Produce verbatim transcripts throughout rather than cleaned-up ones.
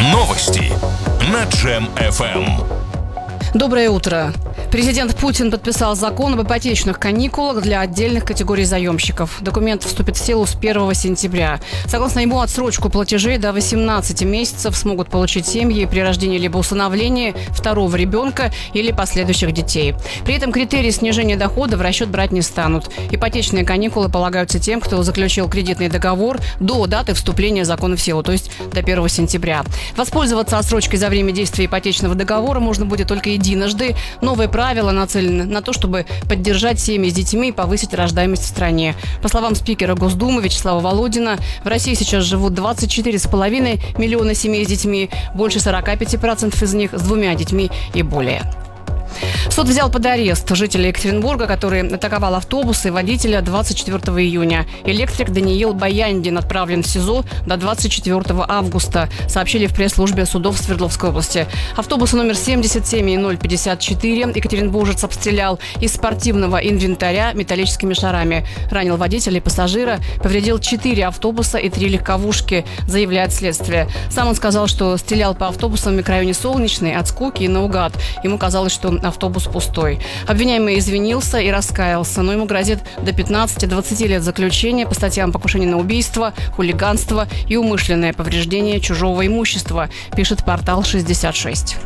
Новости на Джем эф эм. Доброе утро. Президент Путин подписал закон об ипотечных каникулах для отдельных категорий заемщиков. Документ вступит в силу с первого сентября. Согласно ему, отсрочку платежей до восемнадцати месяцев смогут получить семьи при рождении либо усыновлении второго ребенка или последующих детей. При этом критерии снижения дохода в расчет брать не станут. Ипотечные каникулы полагаются тем, кто заключил кредитный договор до даты вступления закона в силу, то есть до первого сентября. Воспользоваться отсрочкой за время действия ипотечного договора можно будет только единожды. Новые правила нацелены на то, чтобы поддержать семьи с детьми и повысить рождаемость в стране. По словам спикера Госдумы Вячеслава Володина, в России сейчас живут двадцать четыре с половиной миллиона семей с детьми, больше сорок пять процентов из них с двумя детьми и более. Суд взял под арест жителя Екатеринбурга, который атаковал автобус и водителя двадцать четвёртого июня. Электрик Даниил Баяндин отправлен в СИЗО до двадцать четвёртого августа, сообщили в пресс-службе судов Свердловской области. Автобус номер семьдесят семь ноль пятьдесят четыре екатеринбуржец обстрелял из спортивного инвентаря металлическими шарами. Ранил водителя и пассажира, повредил четыре автобуса и три легковушки, заявляет следствие. Сам он сказал, что стрелял по автобусам в микрорайоне Солнечный от скуки и наугад. Ему казалось, что автобус пустой. Обвиняемый извинился и раскаялся, но ему грозит до пятнадцати-двадцати лет заключения по статьям покушение на убийство, хулиганство и умышленное повреждение чужого имущества, пишет портал шестьдесят шесть.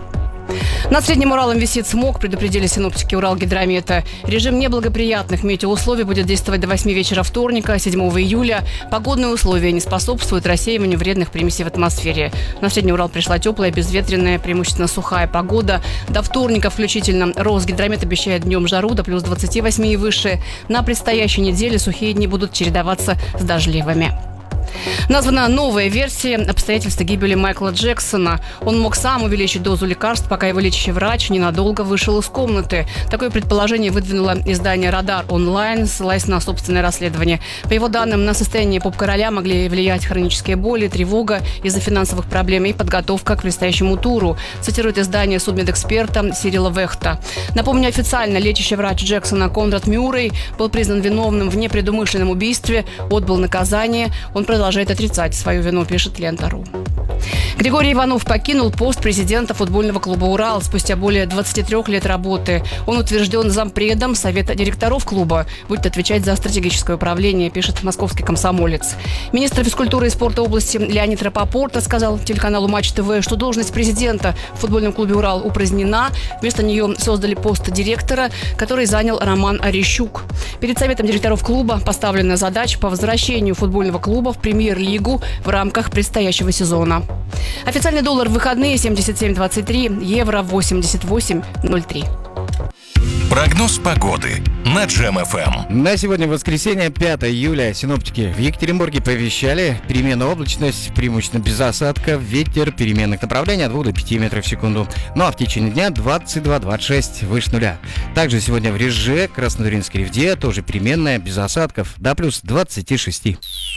Над Средним Уралом висит смог, предупредили синоптики Уралгидромета. Режим неблагоприятных метеоусловий будет действовать до восьми вечера вторника, седьмого июля. Погодные условия не способствуют рассеиванию вредных примесей в атмосфере. На Средний Урал пришла теплая, безветренная, преимущественно сухая погода. До вторника включительно Росгидромет обещает днем жару до плюс двадцати восьми и выше. На предстоящей неделе сухие дни будут чередоваться с дождливыми. Названа новая версия обстоятельств гибели Майкла Джексона. Он мог сам увеличить дозу лекарств, пока его лечащий врач ненадолго вышел из комнаты. Такое предположение выдвинуло издание «Радар онлайн», ссылаясь на собственное расследование. По его данным, на состояние поп-короля могли влиять хронические боли, тревога из-за финансовых проблем и подготовка к предстоящему туру, цитирует издание судмедэксперта Сирила Вехта. Напомню, официально лечащий врач Джексона Конрад Мюррей был признан виновным в непредумышленном убийстве, отбыл наказание. Он продолжает отрицать свою вину, пишет Лента.ру. Григорий Иванов покинул пост президента футбольного клуба «Урал» спустя более двадцати трёх лет работы. Он утвержден зампредом Совета директоров клуба, будет отвечать за стратегическое управление, пишет московский «Комсомолец». Министр физкультуры и спорта области Леонид Рапопорт сказал телеканалу Матч ТВ, что должность президента в футбольном клубе «Урал» упразднена. Вместо нее создали пост директора, который занял Роман Орещук. Перед Советом директоров клуба поставлена задача по возвращению футбольного клуба в премьер-лигу в рамках предстоящего сезона. Официальный доллар в выходные семьдесят семь двадцать три, евро восемьдесят восемь ноль три. Прогноз погоды на Джем эф эм. На сегодня воскресенье, пятого июля, синоптики в Екатеринбурге повещали переменную облачность, преимущественно без осадков, ветер переменных направлений от двух до пяти метров в секунду. Ну а в течение дня двадцать два двадцать шесть выше нуля. Также сегодня в Реже, Краснотуринской Ревде, тоже переменная, без осадков, до плюс двадцати шести.